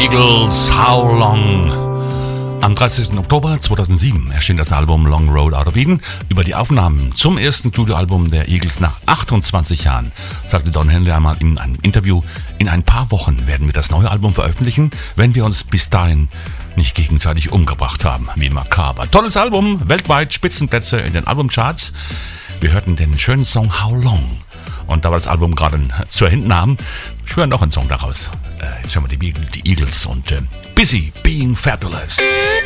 Eagles, How Long? Am 30. Oktober 2007 erschien das Album Long Road Out of Eden. Über die Aufnahmen zum ersten Studioalbum der Eagles nach 28 Jahren sagte Don Henley einmal in einem Interview: In ein paar Wochen werden wir das neue Album veröffentlichen, wenn wir uns bis dahin nicht gegenseitig umgebracht haben. Wie makaber. Tolles Album, weltweit Spitzenplätze in den Albumcharts. Wir hörten den schönen Song How Long. Und da wir das Album gerade zur Händen haben, ich höre noch einen Song daraus. Jetzt hören wir die Eagles und Busy Being Fabulous.